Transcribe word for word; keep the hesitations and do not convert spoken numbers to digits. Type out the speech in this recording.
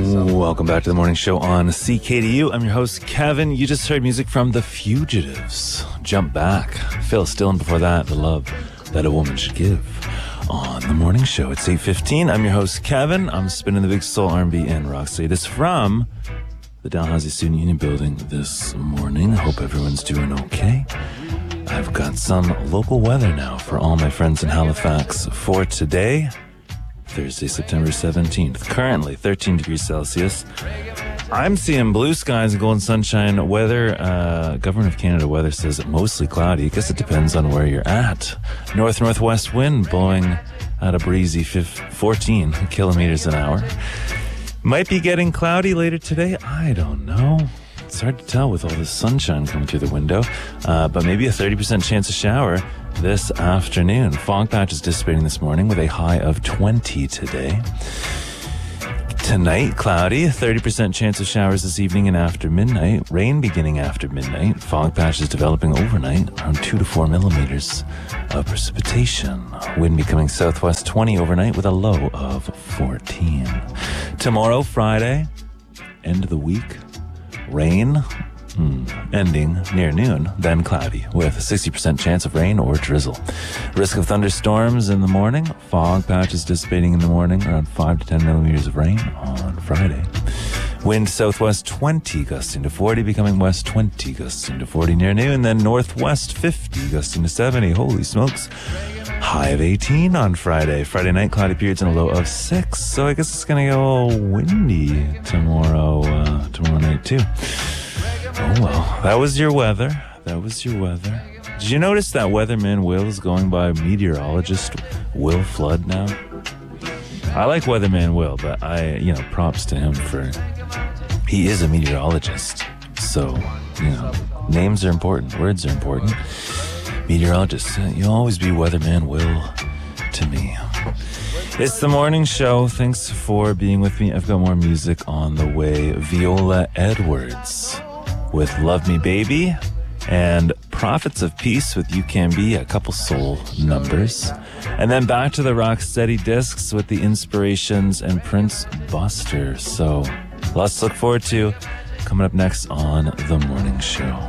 Welcome back to the morning show on C K D U. I'm your host, Kevin. You just heard music from The Fugitives. Jump Back. Phil Still, and before that, The Love That a Woman Should Give. On the morning show, it's eight fifteen. I'm your host, Kevin. I'm spinning the big soul R and B and rock latest from the Dalhousie Student Union building this morning. Hope everyone's doing okay. I've got some local weather now for all my friends in Halifax for today, Thursday, September seventeenth. Currently thirteen degrees Celsius. I'm seeing blue skies and golden sunshine. Weather, uh, Government of Canada weather says mostly cloudy. I guess it depends on where you're at. North-northwest wind blowing at a breezy fourteen kilometers an hour. Might be getting cloudy later today. I don't know. It's hard to tell with all this sunshine coming through the window. Uh, but maybe a thirty percent chance of shower this afternoon. Fog patches dissipating this morning with a high of twenty today. Tonight, cloudy, thirty percent chance of showers this evening and after midnight. Rain beginning after midnight. Fog patches developing overnight, around two to four millimeters of precipitation. Wind becoming southwest twenty overnight with a low of fourteen. Tomorrow, Friday, end of the week, rain, hmm, ending near noon, then cloudy with a sixty percent chance of rain or drizzle. Risk of thunderstorms in the morning. Fog patches dissipating in the morning, around five to ten millimeters of rain on Friday. Wind southwest twenty, gusting to forty, becoming west twenty, gusting to forty near noon, then northwest fifty, gusting to seventy. Holy smokes. High of eighteen on Friday. Friday night, cloudy periods and a low of six. So I guess it's going to get a little windy tomorrow, uh, tomorrow night too. Oh well, that was your weather. That was your weather. Did you notice that weatherman Will is going by meteorologist Will Flood now? I like weatherman Will, but I, you know, props to him for, he is a meteorologist. So, you know, names are important, words are important. Meteorologist, you'll always be weatherman Will to me. It's the morning show. Thanks for being with me. I've got more music on the way. Viola Edwards with Love Me Baby, and Prophets of Peace with You Can Be, a couple soul numbers. And then back to the Rocksteady discs with the Inspirations and Prince Buster. So lots to look forward to coming up next on The Morning Show.